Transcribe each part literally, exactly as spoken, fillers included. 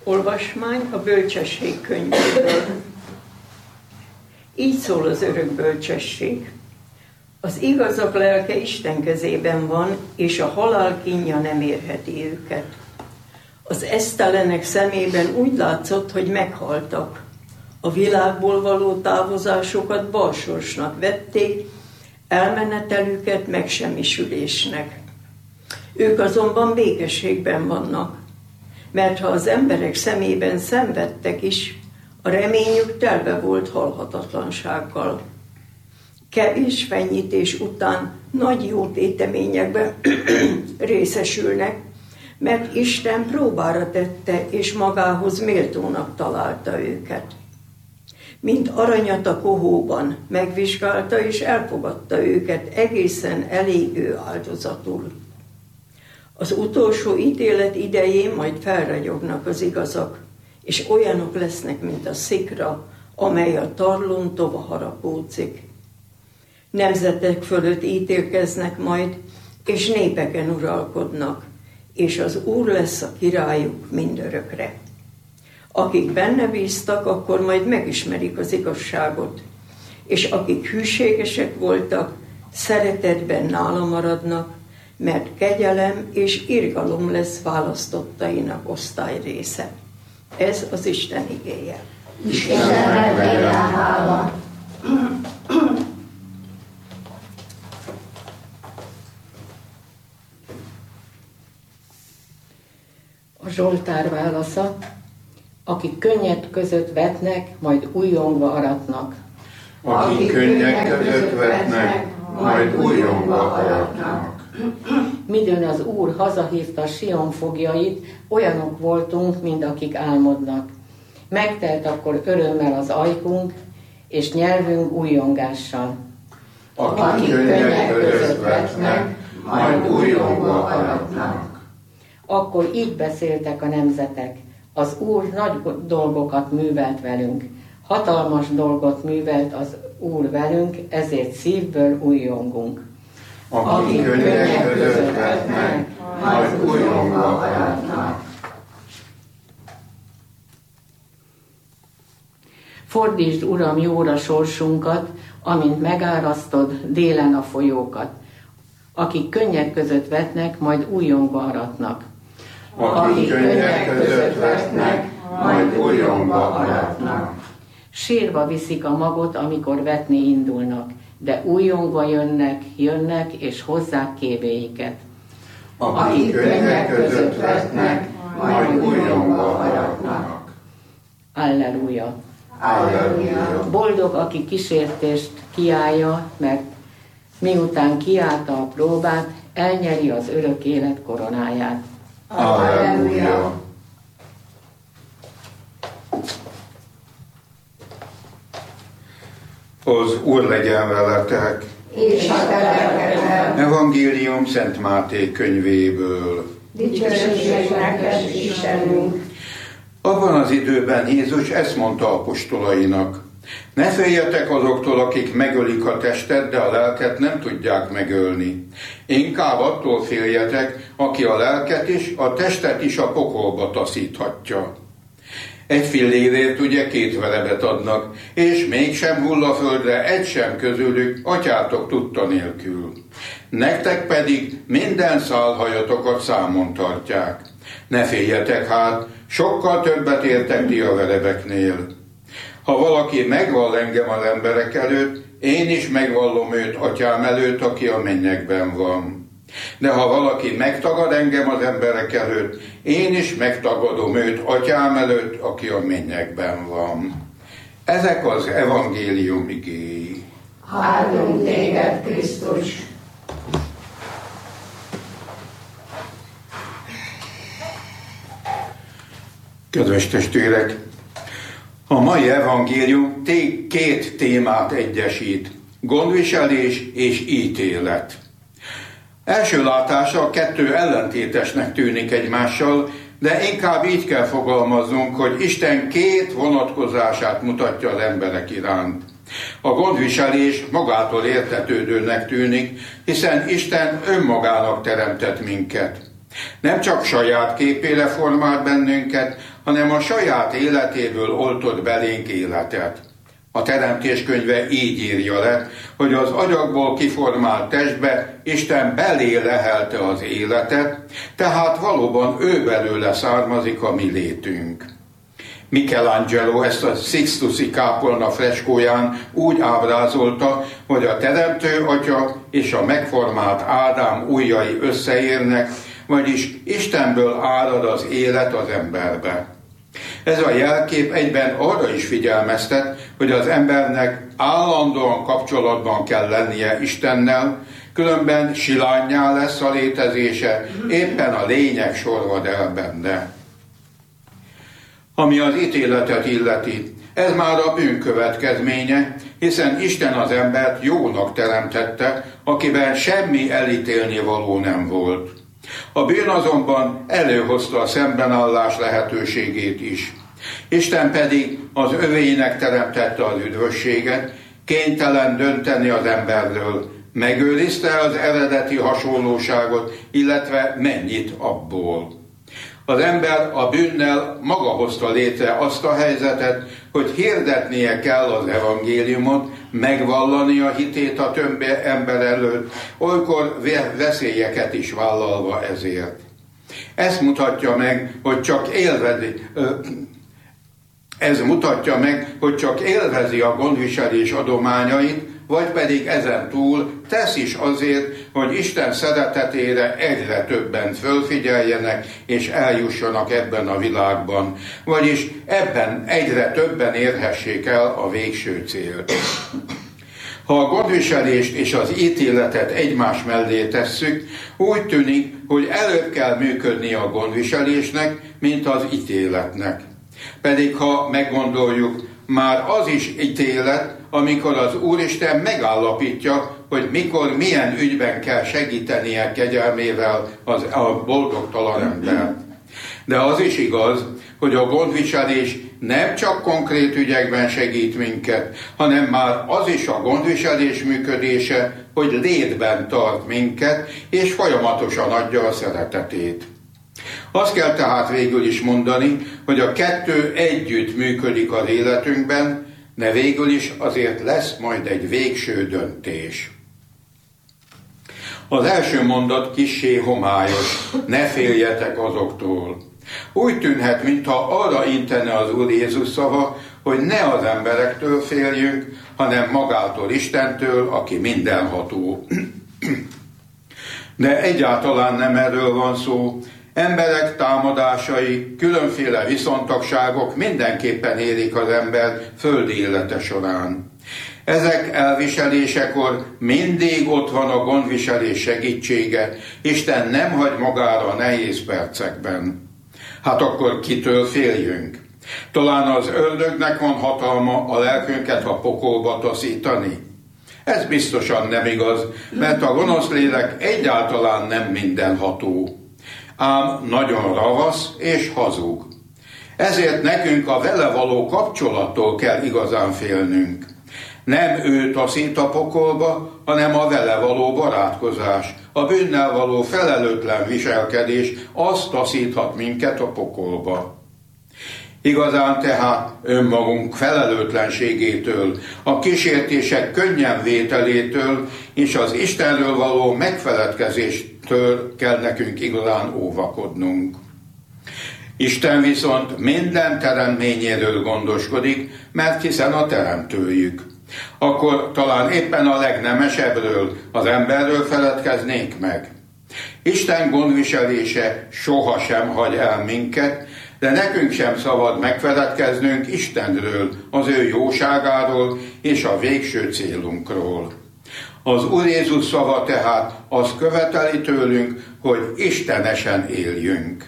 Olvasmány a bölcsesség könyvéből. Így szól az örök bölcsesség. Az igazak lelke Isten kezében van, és a halál kínja nem érheti őket. Az esztelenek szemében úgy látszott, hogy meghaltak. A világból való távozásokat balsorsnak vették, elmenetelüket megsemmisülésnek. Ők azonban békességben vannak, mert ha az emberek szemében szenvedtek is, a reményük telve volt halhatatlansággal. Kevés fenyítés után nagy jó téteményekben részesülnek, mert Isten próbára tette, és magához méltónak találta őket. Mint aranyat a kohóban megvizsgálta, és elfogadta őket egészen elégő áldozatul. Az utolsó ítélet idején majd felragyognak az igazak, és olyanok lesznek, mint a szikra, amely a tarlón tova harapódzik. Nemzetek fölött ítélkeznek majd, és népeken uralkodnak, és az Úr lesz a királyuk mindörökre. Akik benne bíztak, akkor majd megismerik az igazságot, és akik hűségesek voltak, szeretetben nála maradnak, mert kegyelem és irgalom lesz választottainak osztály része. Ez az Isten igéje. Istennek legyen hála. A Zsoltár válasza: akik könnyek között vetnek, majd újongva aratnak. Akik könnyek között vetnek, majd újongva aratnak. Midőn az Úr hazahívta Sion fogjait, olyanok voltunk, mint akik álmodnak. Megtelt akkor örömmel az ajkunk, és nyelvünk újjongással. Akik könnyek között vetnek, majd újongva aratnak. Akkor így beszéltek a nemzetek: az Úr nagy dolgokat művelt velünk. Hatalmas dolgot művelt az Úr velünk, ezért szívből újjongunk. Akik könnyek között vetnek, majd újongva aratnak. Fordítsd, Uram, jóra sorsunkat, amint megárasztod délen a folyókat. Akik könnyek között vetnek, majd újjongva aratnak. Akik könnyek között vetnek, majd újongva aratnak. Sírva viszik a magot, amikor vetni indulnak, de újjongva jönnek, jönnek, és hozzák kébéiket. Akik könnyek között vetnek, majd újongva aratnak. Alleluja! Alleluja! Boldog, aki kísértést kiállja, mert miután kiállta a próbát, elnyeri az örök élet koronáját. Alleluja! Az Úr legyen veletek. És a te lelkeddel. Evangélium Szent Máté könyvéből. Dicsőség neked, Istenünk! Abban az időben Jézus ezt mondta apostolainak: ne féljetek azoktól, akik megölik a testet, de a lelket nem tudják megölni. Inkább attól féljetek, aki a lelket is, a testet is a pokolba taszíthatja. Egy fillérért ugye két verebet adnak, és mégsem hull a földre egy sem közülük atyátok tudta nélkül. Nektek pedig minden szálhajatokat számon tartják. Ne féljetek hát, sokkal többet értek ti a verebeknél. Ha valaki megvall engem az emberek előtt, én is megvallom őt atyám előtt, aki a mennyekben van. De ha valaki megtagad engem az emberek előtt, én is megtagadom őt atyám előtt, aki a mennyekben van. Ezek az evangélium igéi. Áldunk téged, Krisztus! Kedves testvérek, a mai evangélium két témát egyesít: gondviselés és ítélet. Első látásra a kettő ellentétesnek tűnik egymással, de inkább így kell fogalmaznunk, hogy Isten két vonatkozását mutatja az emberek iránt. A gondviselés magától értetődőnek tűnik, hiszen Isten önmagának teremtett minket. Nem csak saját képére formált bennünket, hanem a saját életéből oltott belénk életet. A Teremtés könyve így írja le, hogy az agyagból kiformált testbe Isten belé lehelte az életet, tehát valóban ő belőle származik a mi létünk. Michelangelo ezt a Sixtusi kápolna freskóján úgy ábrázolta, hogy a Teremtő Atya és a megformált Ádám ujjai összeérnek, vagyis Istenből árad az élet az emberbe. Ez a jelkép egyben arra is figyelmeztet, hogy az embernek állandóan kapcsolatban kell lennie Istennel, különben silánnyá lesz a létezése, éppen a lényeg sorvad el benne. Ami az ítéletet illeti, ez már a bűn következménye, hiszen Isten az embert jónak teremtette, akiben semmi elítélni való nem volt. A bűn azonban előhozta a szembenállás lehetőségét is. Isten pedig az övéinek teremtette az üdvösséget, kénytelen dönteni az emberről, megőrizte az eredeti hasonlóságot, illetve mennyit abból. Az ember a bűnnel maga hozta létre azt a helyzetet, hogy hirdetnie kell az evangéliumot, megvallani a hitét a többi ember előtt, olykor veszélyeket is vállalva ezért. Ez mutatja meg, hogy csak élvezi, ez mutatja meg, hogy csak élvezi a gondviselés adományait, vagy pedig ezen túl tesz is azért, hogy Isten szeretetére egyre többen fölfigyeljenek és eljussanak ebben a világban, vagyis ebben egyre többen érhessék el a végső célt. Ha a gondviselést és az ítéletet egymás mellé tesszük, úgy tűnik, hogy előbb kell működni a gondviselésnek, mint az ítéletnek. Pedig ha meggondoljuk, már az is ítélet, amikor az Úristen megállapítja, hogy mikor, milyen ügyben kell segítenie kegyelmével az, a boldogtalan embert. De az is igaz, hogy a gondviselés nem csak konkrét ügyekben segít minket, hanem már az is a gondviselés működése, hogy létben tart minket, és folyamatosan adja a szeretetét. Azt kell tehát végül is mondani, hogy a kettő együtt működik az életünkben, de végül is azért lesz majd egy végső döntés. Az első mondat kissé homályos, ne féljetek azoktól. Úgy tűnhet, mintha arra intene az Úr Jézus szava, hogy ne az emberektől féljünk, hanem magától, Istentől, aki mindenható. De egyáltalán nem erről van szó. Emberek támadásai, különféle viszontagságok mindenképpen érik az ember földi élete során. Ezek elviselésekor mindig ott van a gondviselés segítsége, Isten nem hagy magára a nehéz percekben. Hát akkor kitől féljünk? Talán az ördögnek van hatalma a lelkünket a pokolba taszítani? Ez biztosan nem igaz, mert a gonosz lélek egyáltalán nem mindenható. Ám nagyon ravasz és hazug. Ezért nekünk a vele való kapcsolattól kell igazán félnünk. Nem ő taszít a pokolba, hanem a vele való barátkozás, a bűnnel való felelőtlen viselkedés, az taszíthat minket a pokolba. Igazán tehát önmagunk felelőtlenségétől, a kísértések könnyen vételétől és az Istenről való megfeledkezéstől kell nekünk igazán óvakodnunk. Isten viszont minden teremtményéről gondoskodik, mert hiszen a teremtőjük. Akkor talán éppen a legnemesebbről, az emberről feledkeznénk meg. Isten gondviselése sohasem hagy el minket, de nekünk sem szabad megfeledkeznünk Istenről, az ő jóságáról és a végső célunkról. Az Úr Jézus szava tehát azt követeli tőlünk, hogy istenesen éljünk.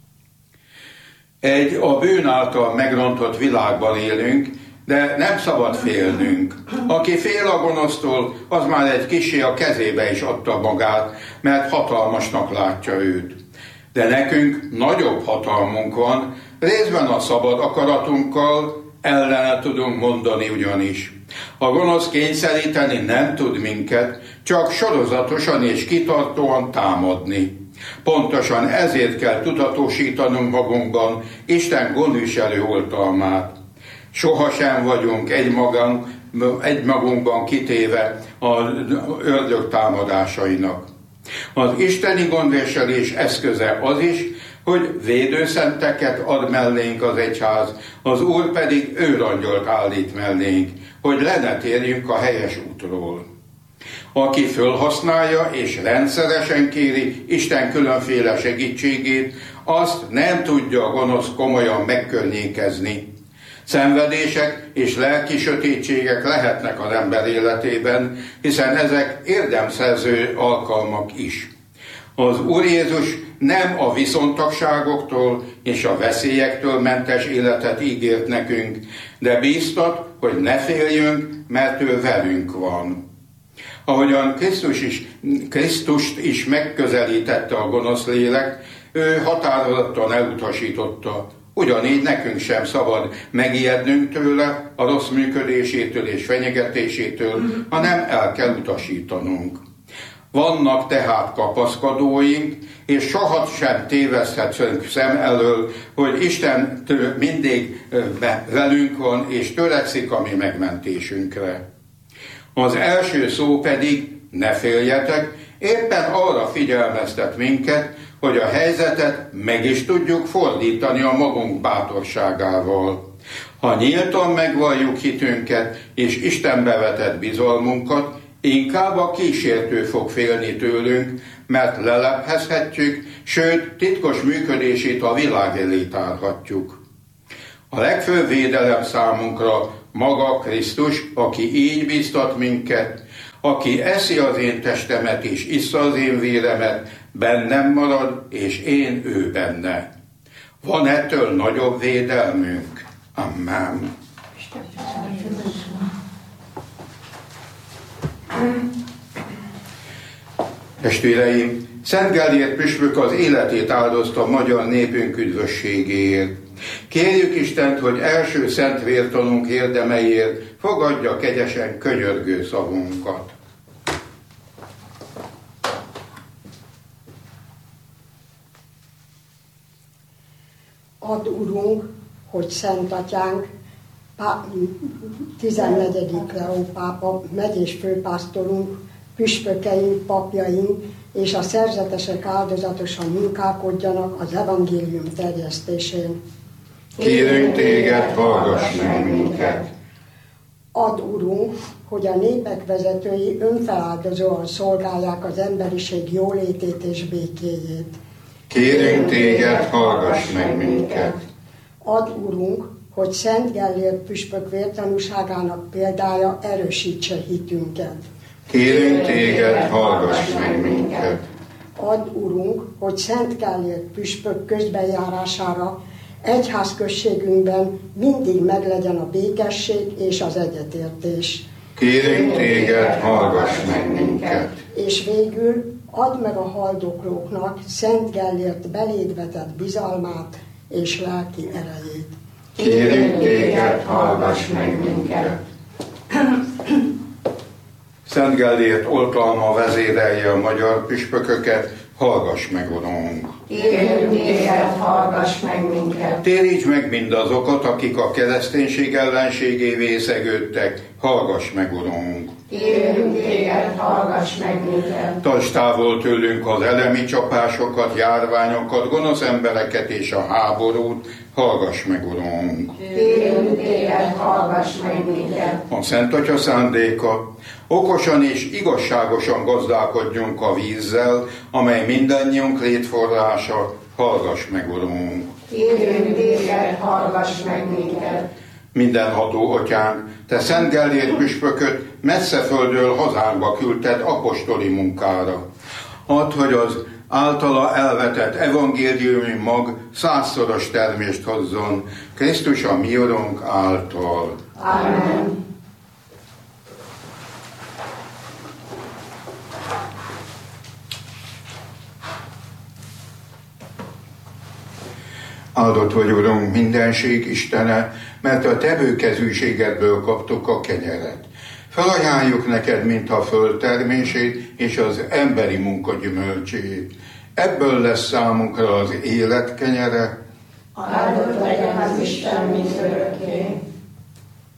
Egy a bűn által megrontott világban élünk, de nem szabad félnünk. Aki fél a gonosztól, az már egy kissé a kezébe is adta magát, mert hatalmasnak látja őt. De nekünk nagyobb hatalmunk van, részben a szabad akaratunkkal ellene tudunk mondani ugyanis. A gonosz kényszeríteni nem tud minket, csak sorozatosan és kitartóan támadni. Pontosan ezért kell tudatosítanunk magunkban Isten gondviselő oltalmát. Sohasem vagyunk egymagunk, egymagunkban kitéve az ördög támadásainak. Az isteni gondviselés eszköze az is, hogy védőszenteket ad mellénk az egyház, az Úr pedig őrangyalt állít mellénk, hogy le ne térjünk a helyes útról. Aki fölhasználja és rendszeresen kéri Isten különféle segítségét, azt nem tudja a gonosz komolyan megkörnyékezni. Szenvedések és lelki sötétségek lehetnek az ember életében, hiszen ezek érdemszerző alkalmak is. Az Úr Jézus nem a viszontagságoktól és a veszélyektől mentes életet ígért nekünk, de bíztat, hogy ne féljünk, mert ő velünk van. Ahogyan Krisztus is, Krisztust is megközelítette a gonosz lélek, ő határozottan elutasította. Ugyanígy nekünk sem szabad megijednünk tőle, a rossz működésétől és fenyegetésétől, hanem el kell utasítanunk. Vannak tehát kapaszkodóink, és soha sem téveszthetünk szem elől, hogy Isten mindig velünk van, és törekszik a mi megmentésünkre. Az első szó pedig, ne féljetek, éppen arra figyelmeztet minket, hogy a helyzetet meg is tudjuk fordítani a magunk bátorságával. Ha nyíltan megvalljuk hitünket és Istenbe vetett bizalmunkat, inkább a kísértő fog félni tőlünk, mert lelephezhetjük, sőt, titkos működését a világ elé tárhatjuk. A legfőbb védelem számunkra maga Krisztus, aki így bíztat minket, aki eszi az én testemet és issza az én véremet, bennem marad, és én ő benne. Van ettől nagyobb védelmünk? Amen. Testvéreim, Szent Gellért püspök az életét áldozta magyar népünk üdvösségéért. Kérjük Istent, hogy első szent vértanunk érdemeiért fogadja kegyesen könyörgő szavunkat. Add, Urunk, hogy Szent Atyánk, tizennegyedik Leó pápa, megyés főpásztorunk, püspökeink, papjaink és a szerzetesek áldozatosan munkálkodjanak az evangélium terjesztésén. Kérünk téged, hallgass meg minket! Add, Urunk, hogy a népek vezetői önfeláldozóan szolgálják az emberiség jólétét és békéjét. Kérünk téged, hallgass meg minket! Add, Urunk, hogy Szent Gellért püspök vértanúságának példája erősítse hitünket. Kérünk téged, hallgass meg minket! Add, Urunk, hogy Szent Gellért püspök közbenjárására egyházközségünkben mindig meglegyen a békesség és az egyetértés. Kérünk téged, hallgass meg minket! És végül add meg a haldoklóknak Szent Gellért beléd vetett bizalmát és lelki erejét. Kérünk téged, hallgass meg minket! Szent Gellért oltalma vezérelje a magyar püspököket, hallgass meg, Urunk! Kérünk téged, hallgass meg minket! Téríts meg mindazokat, akik a kereszténység ellenségévé szegődtek, hallgass meg, Urunk! Kérünk téged, hallgass meg minket! Tarts távol tőlünk az elemi csapásokat, járványokat, gonosz embereket és a háborút, hallgass meg, Urunk! Kérünk téged, hallgass meg minket! A Szent Atya szándéka, okosan és igazságosan gazdálkodjunk a vízzel, amely mindannyiunk létforrása, hallgass meg, Urunk! Kérünk téged, hallgass meg minket! Mindenható Atyánk, te Szent Gellért püspököt messze földről hazánkba küldted apostoli munkára. Add, hogy az általa elvetett evangéliumi mag százszoros termést hozzon, Krisztus a mi Urunk által. Amen. Áldott vagy, Urunk, mindenség Istene, mert a te bőkezűségedből kaptuk a kenyeret. Felajánljuk neked, mint a föld termését és az emberi munka gyümölcsét. Ebből lesz számunkra az élet kenyere. Áldott legyen az Isten mindörökké.